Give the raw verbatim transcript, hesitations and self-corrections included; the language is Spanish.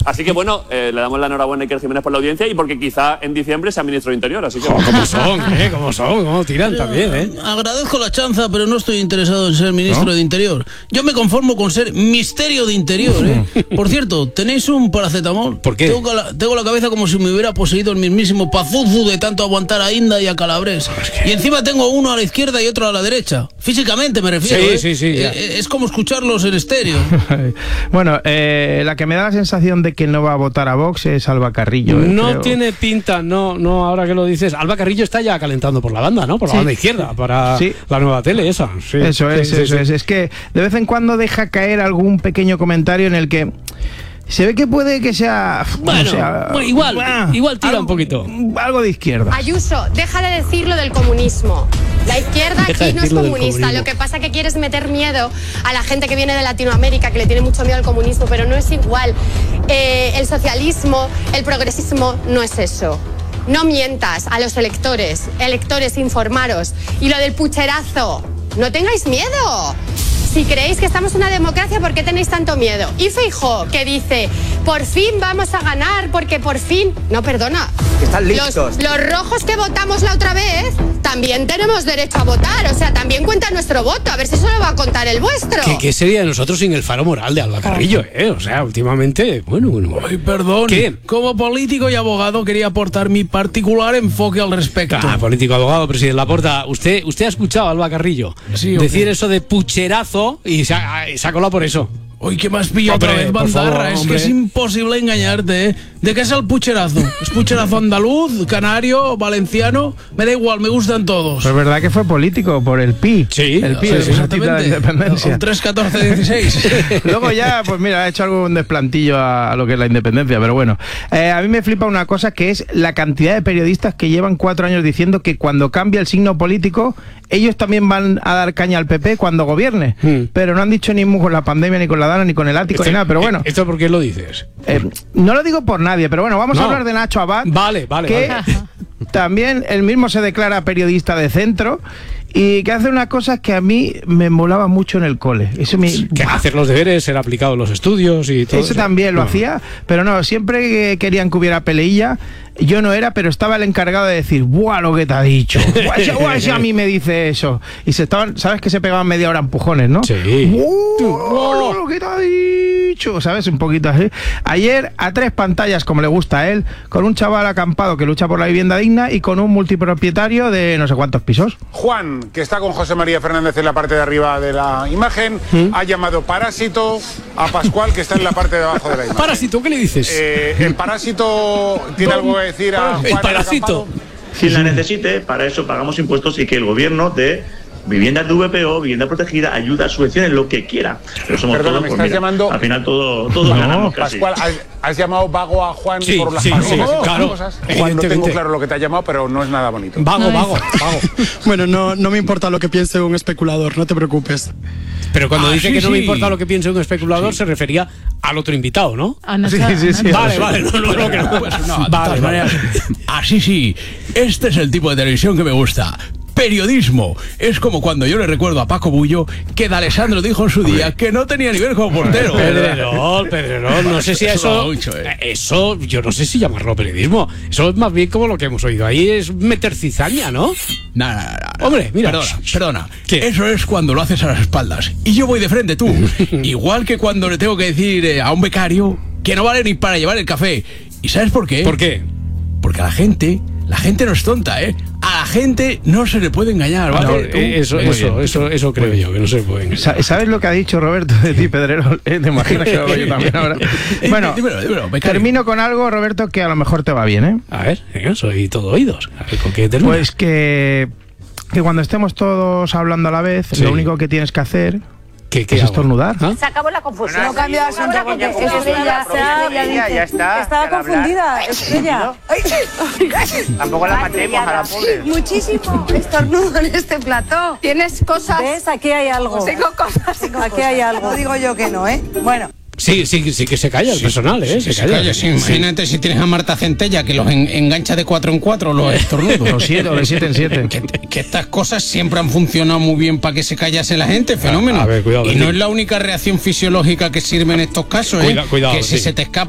Así que bueno, eh, le damos la enhorabuena a Iker Jiménez por la audiencia y porque quizá en diciembre sea ministro de Interior, así que... Oh, ¿cómo son, eh? ¿Cómo son? ¿Cómo tiran también, eh? Agradezco la chanza, pero no estoy interesado en ser ministro ¿No? de Interior. Yo me conformo con ser misterio de Interior, eh. Por cierto, ¿tenéis un paracetamol? ¿Por qué? Tengo la, tengo la cabeza como si me hubiera poseído el mismísimo Pazuzu de tanto aguantar a Inda y a Calabres. Es que... Y encima tengo uno a la izquierda y otro a la derecha. Físicamente me refiero, Sí, eh. sí, sí. Eh, es como escucharlos en estéreo. Bueno, eh, la que me da la sensación de que no va a votar a Vox es Alba Carrillo. Eh, no creo. tiene pinta, no, no, ahora que lo dices. Alba Carrillo está ya calentando por la banda, ¿no? Por la sí. banda izquierda, para sí. la nueva tele esa. Sí. Eso es, sí, sí, eso sí. es. Es que de vez en cuando deja caer algún pequeño comentario en el que se ve que puede que sea... Bueno, o sea, bueno igual, bah, igual tira algo, un poquito. Algo de izquierda. Ayuso, deja de decir lo del comunismo. La izquierda aquí no es comunista. Lo que pasa es que quieres meter miedo a la gente que viene de Latinoamérica, que le tiene mucho miedo al comunismo, pero no es igual. Eh, el socialismo, el progresismo, no es eso. No mientas a los electores. Electores, informaros. Y lo del pucherazo, no tengáis miedo. Si creéis que estamos en una democracia, ¿por qué tenéis tanto miedo? Y Feijóo, que dice, por fin vamos a ganar, porque por fin... No, perdona. Están listos. Los, los rojos que votamos la otra vez, también tenemos derecho a votar. O sea, también cuenta nuestro voto. A ver si solo va a contar el vuestro. ¿Qué, qué sería de nosotros sin el faro moral de Alba Carrillo, eh? O sea, últimamente... Bueno, bueno... Ay, perdón. ¿Qué? Como político y abogado quería aportar mi particular enfoque al respecto. Ah, político, abogado, presidente Laporta. ¿Usted, usted ha escuchado a Alba Carrillo sí, decir okay. eso de pucherazo? Y se ha, se ha colado por eso. Uy, ¿qué me has pillado otra vez, bandarra? Es que es imposible engañarte, ¿eh? ¿De qué es el pucherazo? ¿Es pucherazo andaluz, canario, valenciano? Me da igual, me gustan todos. Pues verdad que fue político, por el Pi. Sí. El Pi, sí, el sí, Partido de la Independencia. El tres catorce dieciséis. Luego ya, pues mira, ha hecho algún desplantillo a, a lo que es la independencia, pero bueno. Eh, a mí me flipa una cosa, que es la cantidad de periodistas que llevan cuatro años diciendo que cuando cambia el signo político, ellos también van a dar caña al P P cuando gobierne. Hmm. Pero no han dicho ni mu con la pandemia, ni con la Dana, ni con el ático, este, ni nada, pero bueno. ¿Esto por qué lo dices? Eh, no lo digo por nadie, pero bueno, vamos no. a hablar de Nacho Abad. Vale, vale, que vale. También él mismo se declara periodista de centro y que hace una cosa que a mí me molaba mucho en el cole. Eso me... que hacer los deberes, ser aplicado en los estudios y todo eso. Eso no. también lo hacía, pero no, siempre querían que hubiera peleilla. Yo no era, pero estaba el encargado de decir, ¡buah, lo que te ha dicho! ¡Buah, buah, a mí me dice eso! Y se estaban, ¿sabes que se pegaban media hora empujones, no? Sí. ¡Buah, lo que te ha dicho! ¿Sabes? Un poquito así. Ayer, a tres pantallas, como le gusta a él, con un chaval acampado que lucha por la vivienda digna y con un multipropietario de no sé cuántos pisos. Juan, que está con José María Fernández en la parte de arriba de la imagen, ¿Mm? ha llamado parásito a Pascual, que está en la parte de abajo de la imagen. ¿Parásito? ¿Qué le dices? Eh, ¿El parásito tiene algo que decir a Juan? El parásito. Quien la necesite, para eso pagamos impuestos y que el gobierno de viviendas de V P O, vivienda protegida, ayuda, subvenciones, lo que quiera. Pero somos Perdona, todos, me pues estás mira, llamando... al final todo, todos no, ganamos casi. Pascual, ¿has, has llamado vago a Juan sí, por las sí, palabras sí, y todas claro, cosas? Juan, no tengo claro lo que te ha llamado, pero no es nada bonito. Vago, vago, vago. Bueno, no, no me importa lo que piense un especulador, no te preocupes. Pero cuando ah, dice sí, que no sí. me importa lo que piense un especulador, sí. se refería al otro invitado, ¿no? Ah, no sí, sí, sí. Vale, vale, no, no, no, que no. Pues no, vale, vale. Así sí, este es el tipo de televisión que me gusta. Periodismo. Es como cuando yo le recuerdo a Paco Bullo que D'Alessandro dijo en su día que no tenía nivel como portero. Pedrerol, Pedrerol, no sé si eso, mucho, eh. eso, yo no sé si llamarlo periodismo. Eso es más bien como lo que hemos oído ahí, es meter cizaña, ¿no? No, no, no, no. Hombre, mira. Perdona, perdona. ¿Qué? Eso es cuando lo haces a las espaldas. Y yo voy de frente, tú. Igual que cuando le tengo que decir eh, a un becario que no vale ni para llevar el café. ¿Y sabes por qué? ¿Por qué? Porque a la gente... La gente no es tonta, ¿eh? A la gente no se le puede engañar, ¿vale? No, eso, eso, eso, eso creo yo, que no se puede engañar. ¿Sabes lo que ha dicho Roberto de ti, Pedrero? ¿Te imaginas que lo hago yo también ahora? Bueno, dímelo, dímelo, termino con algo, Roberto, que a lo mejor te va bien, ¿eh? A ver, venga, soy todo oídos. A ver, ¿con qué termina? Pues que, que cuando estemos todos hablando a la vez, sí. Lo único que tienes que hacer... ¿Qué, qué es estornudar? ¿Ah? Se acabó la confusión. No cambia de asunto porque Estrella, Estrella, ya está. Estaba confundida, Estrella. Tampoco la matemos a la pobre. Muchísimo estornudo en este plató. Tienes cosas. ¿Ves? Aquí hay algo. Tengo cosas. Tengo Aquí cosas. hay algo. No digo yo que no, ¿eh? Bueno. Sí, sí, sí que se calla el sí, personal, ¿eh? Sí, se, se calla. calla sí. Imagínate si tienes a Marta Centella que los en, engancha de cuatro en cuatro los estornudos. Los siete o de siete en siete. Que, que estas cosas siempre han funcionado muy bien para que se callase la gente, fenómeno. A ver, cuidado. Y no es la única reacción fisiológica que sirve en estos casos, ¿eh? Cuida, cuidado, que si sí. se te escapa